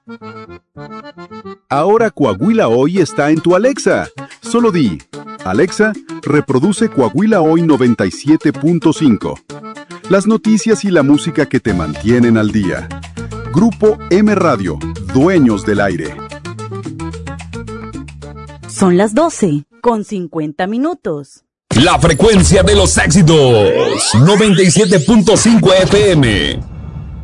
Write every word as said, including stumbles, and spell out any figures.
Ahora Coahuila Hoy está en tu Alexa. Solo di, Alexa, reproduce Coahuila Hoy noventa y siete punto cinco. Las noticias y la música que te mantienen al día. Grupo M Radio, dueños del aire. Son las doce con cincuenta minutos. La frecuencia de los éxitos, noventa y siete punto cinco F M.